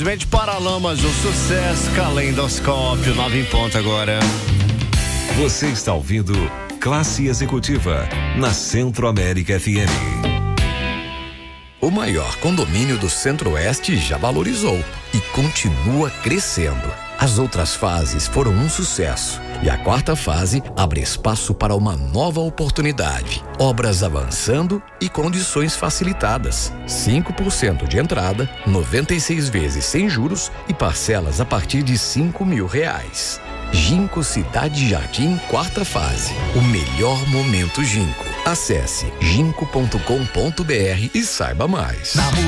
Simplesmente Paralamas, o sucesso, Calendoscópio, 9 em ponto agora. Você está ouvindo Classe Executiva, na Centro-América FM. O maior condomínio do Centro-Oeste já valorizou e continua crescendo. As outras fases foram um sucesso e a quarta fase abre espaço para uma nova oportunidade. Obras avançando e condições facilitadas. 5% de entrada, 96 vezes sem juros e parcelas a partir de R$5.000. Ginkgo Cidade Jardim, quarta fase. O melhor momento Ginkgo. Acesse ginkgo.com.br e saiba mais.